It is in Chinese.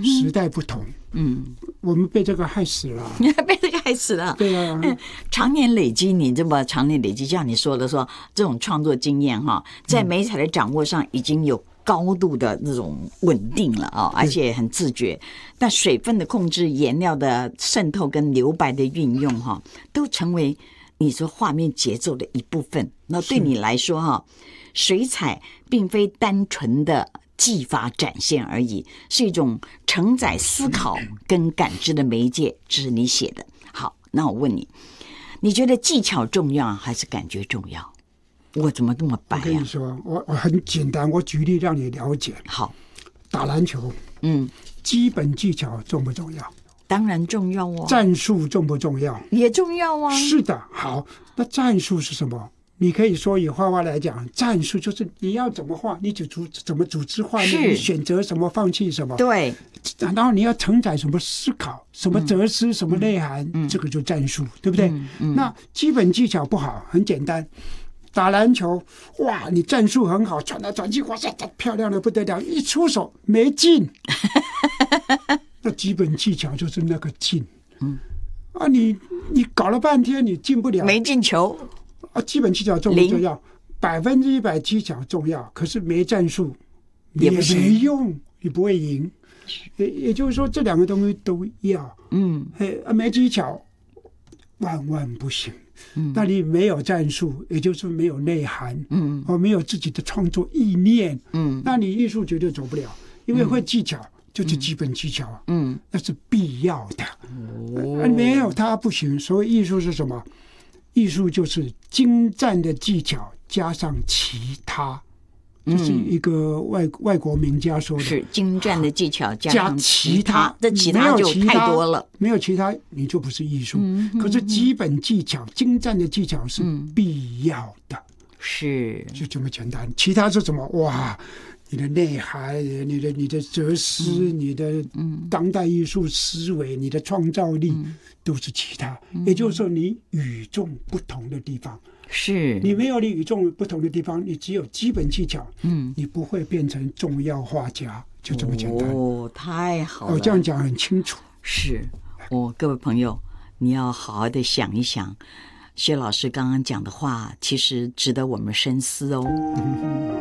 时代不同，我们被这个害死了， 被这个害死了。 对啊， 常年累积，你这么常年累积，像你说的说这种创作经验哈，在媒材的掌握上已经有高度的那种稳定了啊，而且很自觉。但水分的控制、颜料的渗透跟留白的运用哈，都成为你说画面节奏的一部分。那对你来说哈，水彩并非单纯的技法展现而已，是一种承载思考跟感知的媒介。这是你写的。好，那我问你，你觉得技巧重要还是感觉重要？我怎么这么白我跟你说，我很简单，我举例让你了解。 好， 打篮球，基本技巧重不重要？ 当然重要哦。 战术重不重要？ 也重要啊。 是的。好，那战术是什么？你可以说以画画来讲，战术就是你要怎么画，你怎么组织画面，你选择什么，放弃什么。 对。 然后你要承载什么思考，什么哲思，什么内涵，这个就战术，对不对？那基本技巧不好，很简单。打篮球，哇，你战术很好，传来传去，哇塞，漂亮的不得了，一出手没进。那基本技巧就是那个进。你搞了半天，你进不了， 没进球。 基本技巧重不重要？100%技巧重要，可是没战术也没用，你不会赢。也就是说，这两个东西都要。没技巧，万万不行。那你没有战术，也就是没有内涵，没有自己的创作意念，那你艺术绝对走不了。因为会技巧就是基本技巧，那是必要的。没有它不行。所以艺术是什么？艺术就是精湛的技巧加上其他。这是一个外国名家说的， 是精湛的技巧加上其他， 这其他就太多了， 没有其他你就不是艺术。可是基本技巧、精湛的技巧是必要的， 是就这么简单。其他是什么？哇，你的内涵、你的哲思、你的当代艺术思维、你的创造力，都是其他。也就是说，你与众不同的地方。 是你没有你与众不同的地方，你只有基本技巧，你不会变成重要画家，就这么简单。 太好了， 这样讲很清楚。 是各位朋友，你要好好的想一想，薛老师刚刚讲的话，其实值得我们深思哦。